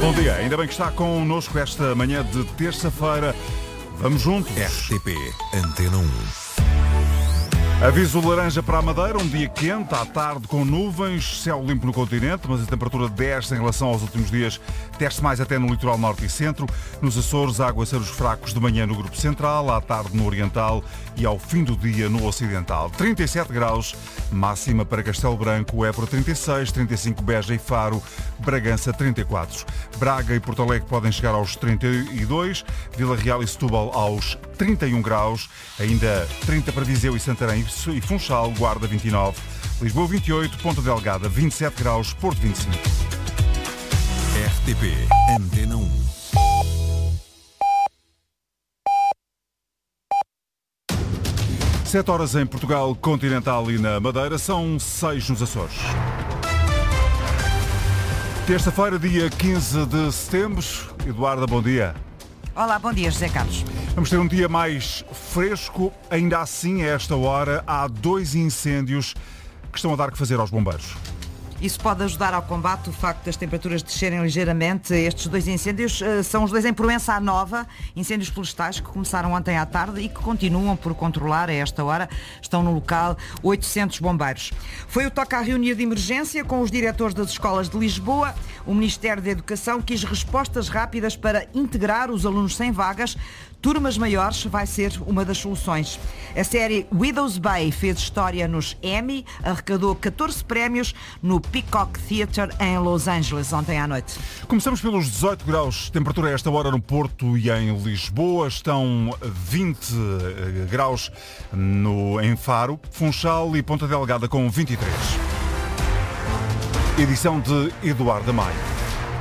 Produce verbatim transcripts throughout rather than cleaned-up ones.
Bom dia, ainda bem que está connosco esta manhã de terça-feira. Vamos juntos. R T P Antena um. Aviso laranja para a Madeira, um dia quente, à tarde com nuvens, céu limpo no continente, mas a temperatura desce em relação aos últimos dias, desce mais até no litoral norte e centro. Nos Açores, aguaceiros fracos de manhã no grupo central, à tarde no oriental e ao fim do dia no ocidental. trinta e sete graus, máxima para Castelo Branco, Évora trinta e seis, trinta e cinco Beja e Faro, Bragança trinta e quatro. Braga e Porto Alegre podem chegar aos trinta e dois, Vila Real e Setúbal aos trinta e um graus, ainda trinta para Viseu e Santarém e Funchal, Guarda vinte e nove, Lisboa vinte e oito, Ponta Delgada vinte e sete graus, Porto vinte e cinco. R T P Antena um. sete horas em Portugal continental e na Madeira, são seis nos Açores. Terça-feira, dia quinze de setembro. Eduarda, bom dia. Olá, bom dia, José Carlos. Vamos ter um dia mais fresco. Ainda assim, a esta hora, há dois incêndios que estão a dar que fazer aos bombeiros. Isso pode ajudar ao combate, o facto das temperaturas descerem ligeiramente. Estes dois incêndios uh, são os dois em Proença à Nova, incêndios florestais que começaram ontem à tarde e que continuam por controlar a esta hora. Estão no local oitocentos bombeiros. Foi o toque à reunião de emergência com os diretores das escolas de Lisboa. O Ministério da Educação quis respostas rápidas para integrar os alunos sem vagas. Turmas maiores vai ser uma das soluções. A série Widow's Bay fez história nos Emmy, arrecadou catorze prémios no Peacock Theatre em Los Angeles ontem à noite. Começamos pelos dezoito graus, temperatura a esta hora no Porto e em Lisboa. Estão vinte graus no, em Faro, Funchal e Ponta Delgada com vinte e três. Edição de Eduardo Maia.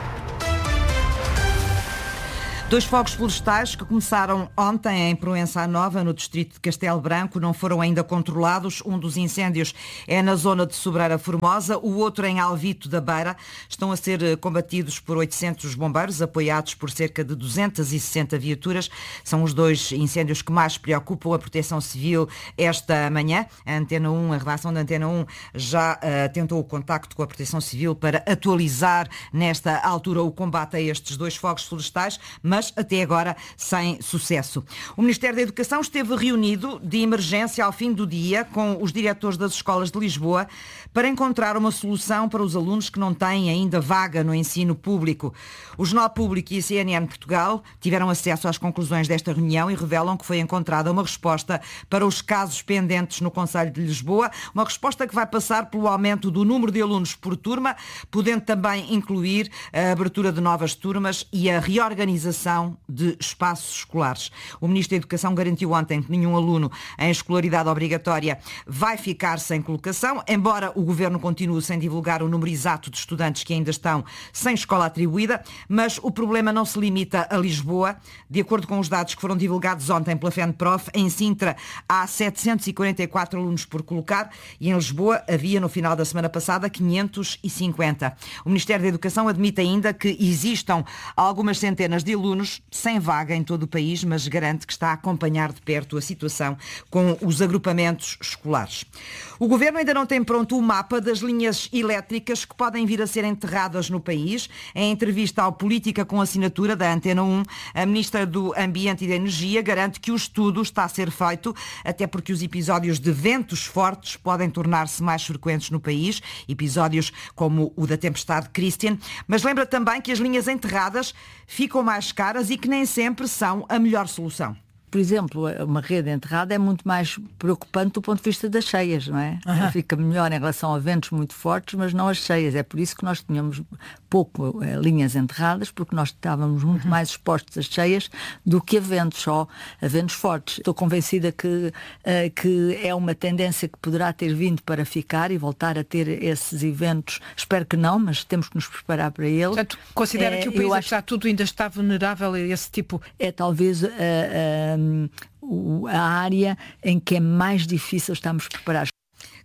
Dois fogos florestais que começaram ontem em Proença à Nova, no distrito de Castelo Branco, não foram ainda controlados. Um dos incêndios é na zona de Sobreira Formosa, o outro em Alvito da Beira. Estão a ser combatidos por oitocentos bombeiros, apoiados por cerca de duzentas e sessenta viaturas. São os dois incêndios que mais preocupam a Proteção Civil esta manhã. A Antena um, a redação da Antena um, já uh, tentou o contacto com a Proteção Civil para atualizar nesta altura o combate a estes dois fogos florestais, mas até agora sem sucesso. O Ministério da Educação esteve reunido de emergência ao fim do dia com os diretores das escolas de Lisboa para encontrar uma solução para os alunos que não têm ainda vaga no ensino público. O Jornal Público e a C N N Portugal tiveram acesso às conclusões desta reunião e revelam que foi encontrada uma resposta para os casos pendentes no Concelho de Lisboa, uma resposta que vai passar pelo aumento do número de alunos por turma, podendo também incluir a abertura de novas turmas e a reorganização de espaços escolares. O Ministro da Educação garantiu ontem que nenhum aluno em escolaridade obrigatória vai ficar sem colocação, embora o Governo continue sem divulgar o número exato de estudantes que ainda estão sem escola atribuída, mas o problema não se limita a Lisboa. De acordo com os dados que foram divulgados ontem pela FENPROF, em Sintra há setecentos e quarenta e quatro alunos por colocar e em Lisboa havia no final da semana passada quinhentos e cinquenta. O Ministério da Educação admite ainda que existam algumas centenas de alunos sem vaga em todo o país, mas garante que está a acompanhar de perto a situação com os agrupamentos escolares. O Governo ainda não tem pronto o mapa das linhas elétricas que podem vir a ser enterradas no país. Em entrevista ao Política com Assinatura da Antena um, a Ministra do Ambiente e da Energia garante que o estudo está a ser feito, até porque os episódios de ventos fortes podem tornar-se mais frequentes no país, episódios como o da tempestade Christian, mas lembra também que as linhas enterradas ficam mais caras e que nem sempre são a melhor solução. Por exemplo, uma rede enterrada é muito mais preocupante do ponto de vista das cheias, não é? Uhum. Fica melhor em relação a ventos muito fortes, mas não as cheias. É por isso que nós tínhamos pouco eh, linhas enterradas, porque nós estávamos muito uhum. mais expostos às cheias do que a ventos, só a ventos fortes. Estou convencida que, eh, que é uma tendência que poderá ter vindo para ficar e voltar a ter esses eventos. Espero que não, mas temos que nos preparar para ele. Portanto, considera é, que o país, acho... está tudo ainda está vulnerável a esse tipo? É talvez... Uh, uh, a área em que é mais difícil estarmos preparados.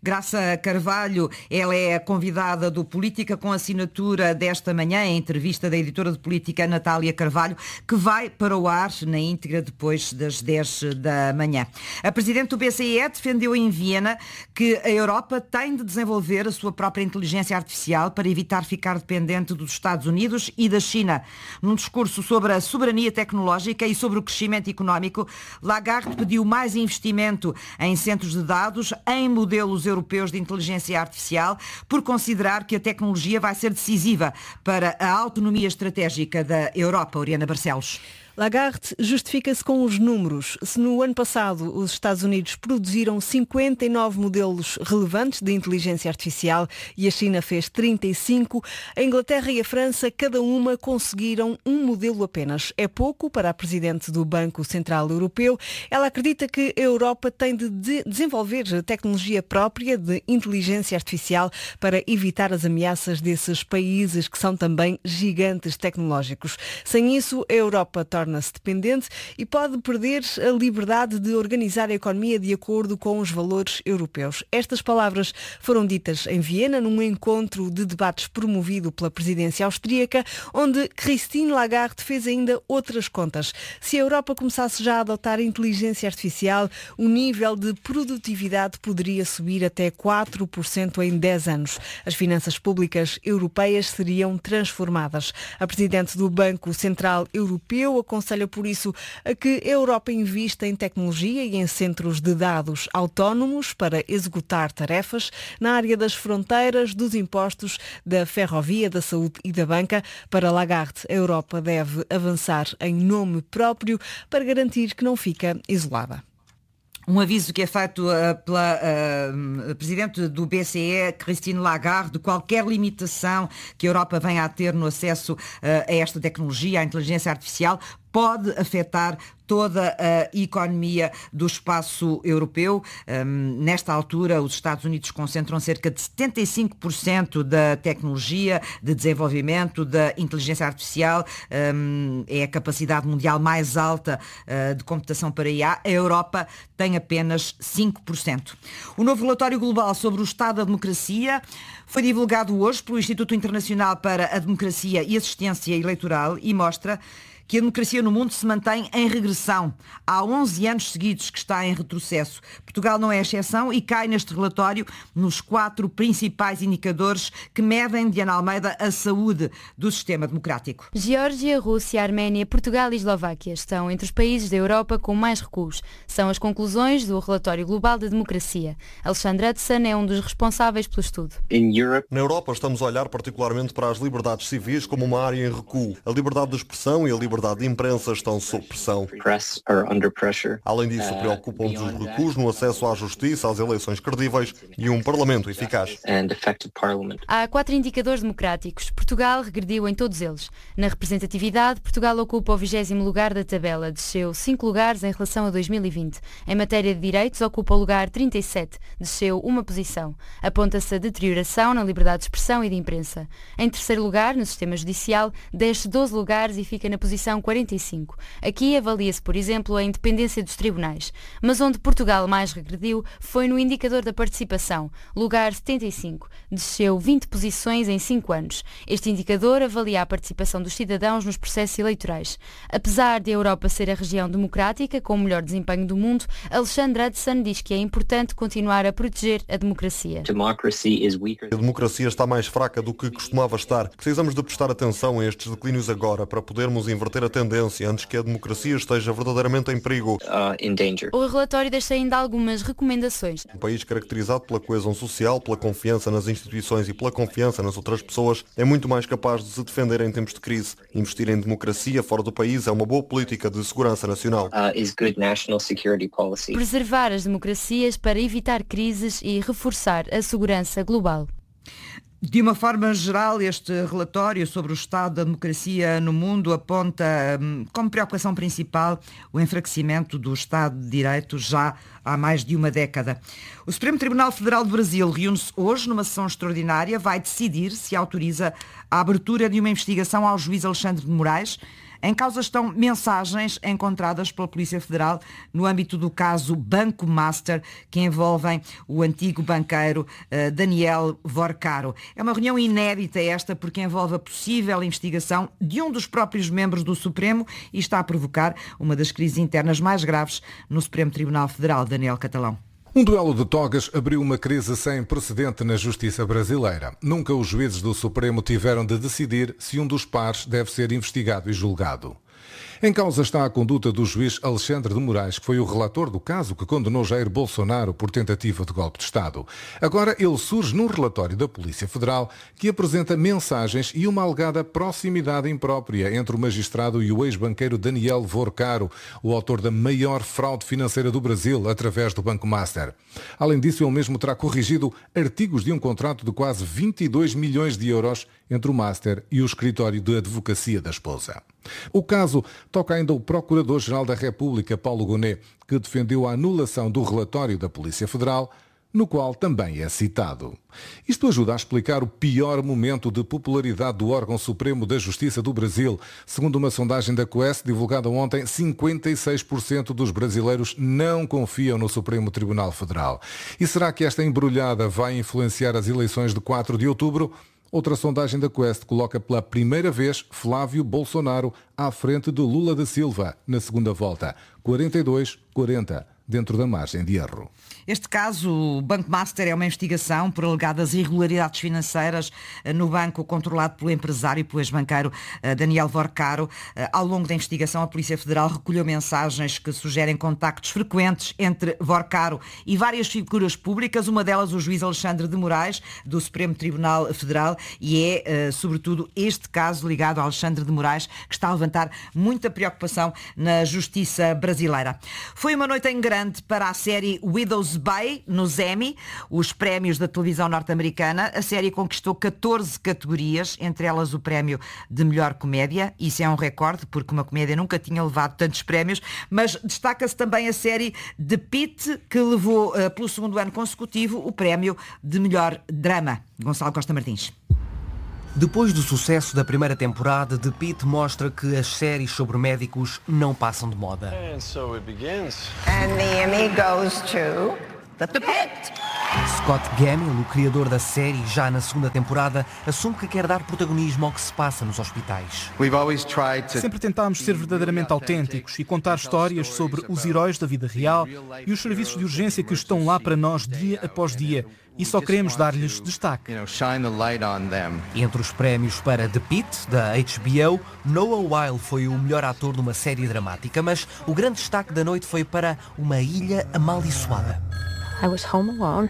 Graça Carvalho, ela é a convidada do Política com assinatura desta manhã, em entrevista da editora de Política Natália Carvalho, que vai para o ar na íntegra depois das dez da manhã. A Presidente do B C E defendeu em Viena que a Europa tem de desenvolver a sua própria inteligência artificial para evitar ficar dependente dos Estados Unidos e da China. Num discurso sobre a soberania tecnológica e sobre o crescimento económico, Lagarde pediu mais investimento em centros de dados, em modelos europeus de inteligência artificial, por considerar que a tecnologia vai ser decisiva para a autonomia estratégica da Europa. Oriana Barcelos. Lagarde justifica-se com os números. Se no ano passado os Estados Unidos produziram cinquenta e nove modelos relevantes de inteligência artificial e a China fez trinta e cinco, a Inglaterra e a França, cada uma, conseguiram um modelo apenas. É pouco para a Presidente do Banco Central Europeu. Ela acredita que a Europa tem de, de desenvolver tecnologia própria de inteligência artificial para evitar as ameaças desses países que são também gigantes tecnológicos. Sem isso, a Europa torna torna-se dependente e pode perder a liberdade de organizar a economia de acordo com os valores europeus. Estas palavras foram ditas em Viena, num encontro de debates promovido pela presidência austríaca, onde Christine Lagarde fez ainda outras contas. Se a Europa começasse já a adotar a inteligência artificial, o nível de produtividade poderia subir até quatro por cento em dez anos. As finanças públicas europeias seriam transformadas. A presidente do Banco Central Europeu aconselha, por isso, a que a Europa invista em tecnologia e em centros de dados autónomos para executar tarefas na área das fronteiras, dos impostos, da ferrovia, da saúde e da banca. Para Lagarde, a Europa deve avançar em nome próprio para garantir que não fica isolada. Um aviso que é feito uh, pela uh, Presidente do B C E, Christine Lagarde, de qualquer limitação que a Europa venha a ter no acesso uh, a esta tecnologia, à inteligência artificial, pode afetar toda a economia do espaço europeu. Um, nesta altura, os Estados Unidos concentram cerca de setenta e cinco por cento da tecnologia, de desenvolvimento da inteligência artificial. Um, é a capacidade mundial mais alta uh, de computação para I A. A Europa tem apenas cinco por cento. O novo relatório global sobre o estado da democracia foi divulgado hoje pelo Instituto Internacional para a Democracia e Assistência Eleitoral e mostra que a democracia no mundo se mantém em regressão. Há onze anos seguidos que está em retrocesso. Portugal não é exceção e cai neste relatório nos quatro principais indicadores que medem, Diana Almeida, a saúde do sistema democrático. Geórgia, Rússia, Arménia, Portugal e Eslováquia estão entre os países da Europa com mais recuos. São as conclusões do Relatório Global da Democracia. Alexandre Hudson é um dos responsáveis pelo estudo. Na Europa estamos a olhar particularmente para as liberdades civis como uma área em recuo. A liberdade de expressão e a liberdade A liberdade de imprensa estão sob pressão. Além disso, preocupam-nos os recuos no acesso à justiça, às eleições credíveis e um parlamento eficaz. Há quatro indicadores democráticos. Portugal regrediu em todos eles. Na representatividade, Portugal ocupa o vigésimo lugar da tabela, desceu cinco lugares em relação a dois mil e vinte. Em matéria de direitos, ocupa o lugar trinta e sete, desceu uma posição. Aponta-se a deterioração na liberdade de expressão e de imprensa. Em terceiro lugar, no sistema judicial, desce doze lugares e fica na posição quarenta e cinco. Aqui avalia-se, por exemplo, a independência dos tribunais. Mas onde Portugal mais regrediu foi no indicador da participação, lugar setenta e cinco. Desceu vinte posições em cinco anos. Este indicador avalia a participação dos cidadãos nos processos eleitorais. Apesar de a Europa ser a região democrática com o melhor desempenho do mundo, Alexandre Hudson diz que é importante continuar a proteger a democracia. A democracia está mais fraca do que costumava estar. Precisamos de prestar atenção a estes declínios agora para podermos inverter a tendência antes que a democracia esteja verdadeiramente em perigo. O relatório deixa ainda algumas recomendações. Um país caracterizado pela coesão social, pela confiança nas instituições e pela confiança nas outras pessoas é muito mais capaz de se defender em tempos de crise. Investir em democracia fora do país é uma boa política de segurança nacional. Preservar as democracias para evitar crises e reforçar a segurança global. De uma forma geral, este relatório sobre o estado da democracia no mundo aponta como preocupação principal o enfraquecimento do Estado de Direito já há mais de uma década. O Supremo Tribunal Federal do Brasil reúne-se hoje numa sessão extraordinária, vai decidir se autoriza a abertura de uma investigação ao juiz Alexandre de Moraes Em causa estão mensagens encontradas pela Polícia Federal no âmbito do caso Banco Master, que envolvem o antigo banqueiro uh, Daniel Vorcaro. É uma reunião inédita esta porque envolve a possível investigação de um dos próprios membros do Supremo e está a provocar uma das crises internas mais graves no Supremo Tribunal Federal. Daniel Catalão. Um duelo de togas abriu uma crise sem precedente na justiça brasileira. Nunca os juízes do Supremo tiveram de decidir se um dos pares deve ser investigado e julgado. Em causa está a conduta do juiz Alexandre de Moraes, que foi o relator do caso que condenou Jair Bolsonaro por tentativa de golpe de Estado. Agora ele surge num relatório da Polícia Federal que apresenta mensagens e uma alegada proximidade imprópria entre o magistrado e o ex-banqueiro Daniel Vorcaro, o autor da maior fraude financeira do Brasil através do Banco Master. Além disso, ele mesmo terá corrigido artigos de um contrato de quase vinte e dois milhões de euros entre o Master e o escritório de advocacia da esposa. O caso toca ainda o Procurador-Geral da República, Paulo Gonet, que defendeu a anulação do relatório da Polícia Federal, no qual também é citado. Isto ajuda a explicar o pior momento de popularidade do órgão supremo da Justiça do Brasil. Segundo uma sondagem da Quest divulgada ontem, cinquenta e seis por cento dos brasileiros não confiam no Supremo Tribunal Federal. E será que esta embrulhada vai influenciar as eleições de quatro de outubro? Outra sondagem da Quest coloca pela primeira vez Flávio Bolsonaro à frente de Lula da Silva na segunda volta. quarenta e dois a quarenta, dentro da margem de erro. Este caso, o Banco Master, é uma investigação por alegadas irregularidades financeiras no banco controlado pelo empresário e pelo ex-banqueiro Daniel Vorcaro. Ao longo da investigação, a Polícia Federal recolheu mensagens que sugerem contactos frequentes entre Vorcaro e várias figuras públicas, uma delas o juiz Alexandre de Moraes, do Supremo Tribunal Federal, e é, sobretudo, este caso ligado a Alexandre de Moraes que está a levantar muita preocupação na justiça brasileira. Foi uma noite em grande para a série Widow's Bay, nos Emmy, os prémios da televisão norte-americana. A série conquistou catorze categorias, entre elas o prémio de melhor comédia. Isso é um recorde, porque uma comédia nunca tinha levado tantos prémios, mas destaca-se também a série The Pitt, que levou, uh, pelo segundo ano consecutivo, o prémio de melhor drama. Gonçalo Costa Martins. Depois do sucesso da primeira temporada, The Pitt mostra que as séries sobre médicos não passam de moda. And so it begins. And the Emmy goes to The Pitt. Scott Gamill, o criador da série, já na segunda temporada, assume que quer dar protagonismo ao que se passa nos hospitais. Sempre tentámos ser verdadeiramente autênticos e contar histórias sobre os heróis da vida real e os serviços de urgência que estão lá para nós dia após dia. E só queremos dar-lhes destaque. Entre os prémios para The Pitt, da H B O, Noah Wyle foi o melhor ator numa série dramática, mas o grande destaque da noite foi para Uma Ilha Amaldiçoada. I was home alone.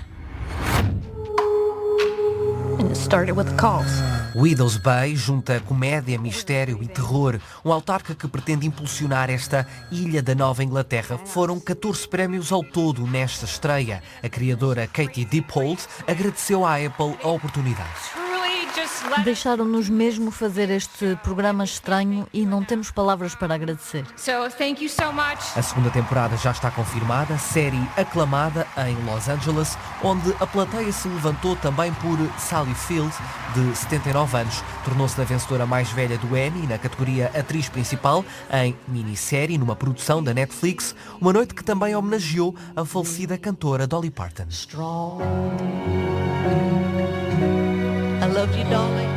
And it started with calls. Widow's Bay junta comédia, mistério e terror. Um autarca que pretende impulsionar esta ilha da Nova Inglaterra. Foram catorze prémios ao todo nesta estreia. A criadora Katie Dippold agradeceu à Apple a oportunidade. Deixaram-nos mesmo fazer este programa estranho e não temos palavras para agradecer. So, thank you so much. A segunda temporada já está confirmada, série aclamada em Los Angeles, onde a plateia se levantou também por Sally Field, de setenta e nove anos. Tornou-se a vencedora mais velha do Emmy na categoria Atriz Principal em minissérie, numa produção da Netflix, uma noite que também homenageou a falecida cantora Dolly Parton. Strong. I love you, darling.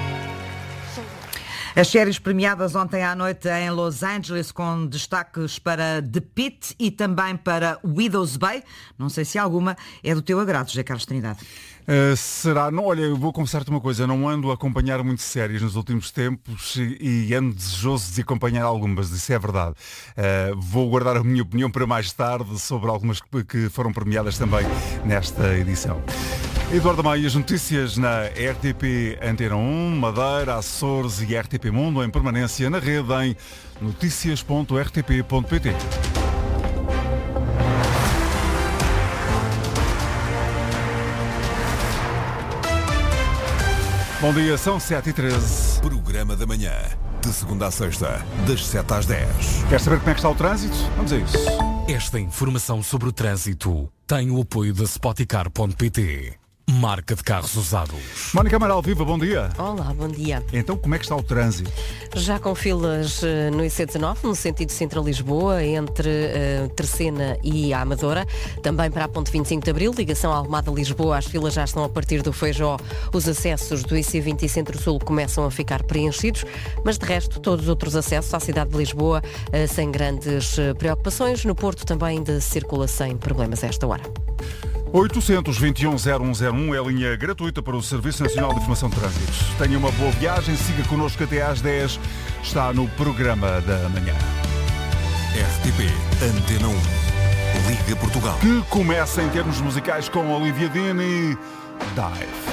As séries premiadas ontem à noite em Los Angeles, com destaques para The Pitt e também para Widow's Bay. Não sei se alguma é do teu agrado, José Carlos Trindade. Uh, será? Não, olha, eu vou confessar-te uma coisa, não ando a acompanhar muito séries nos últimos tempos e, e ando desejoso de acompanhar algumas, isso é verdade. Uh, vou guardar a minha opinião para mais tarde sobre algumas que, que foram premiadas também nesta edição. Eduardo Maia, as notícias na R T P Antena um, Madeira, Açores e R T P Mundo em permanência na rede em noticias ponto r t p ponto p t. Bom dia, são sete e treze. Programa da manhã, de segunda a sexta, das sete às dez. Quer saber como é que está o trânsito? Vamos a isso. Esta informação sobre o trânsito tem o apoio da Spoticar ponto p t. marca de carros usados. Mónica Amaral, viva, bom dia. Olá, bom dia. Então, como é que está o trânsito? Já com filas no I C dezenove, no sentido Sintra-Lisboa, entre uh, Terceira e a Amadora. Também para a Ponte vinte e cinco de Abril, ligação à Almada-Lisboa, as filas já estão a partir do Feijó. Os acessos do I C vinte e Centro-Sul começam a ficar preenchidos, mas de resto, todos os outros acessos à cidade de Lisboa uh, sem grandes uh, preocupações. No Porto também de circula sem problemas a esta hora. oitocentos e vinte e um, zero um zero um é a linha gratuita para o Serviço Nacional de Informação de Trânsito. Tenha uma boa viagem, siga connosco até às dez. Está no programa da manhã. R T P Antena um. Liga Portugal. Que começa em termos musicais com Olivia Dean e Dive.